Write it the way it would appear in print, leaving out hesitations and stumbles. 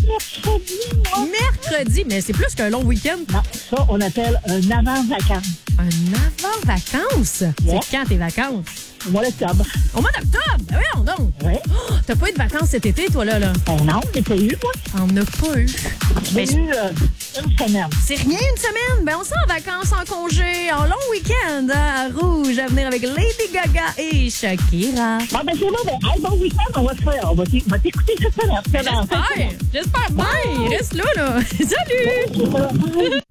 mercredi, moi. Mercredi, mais c'est plus qu'un long week-end. Non, ça, on appelle un avant-vacances. Un avant-vacances? Yeah. C'est quand tes vacances? Au mois d'octobre. Au mois d'octobre? Ben voyons donc. Oui. Oh, t'as pas eu de vacances cet été, toi, là? Ben non, j'ai pas eu, moi. On n'a pas eu. J'ai eu une semaine. C'est rien une semaine. Ben, on s'en en vacances, en congé, en long week-end, hein, à Rouge, à venir avec Lady Gaga et Shakira. Bon, ben c'est bon, ben, hey, bon week-end, on va se faire. On va t'écouter cette semaine. J'espère bien. Reste là. Salut!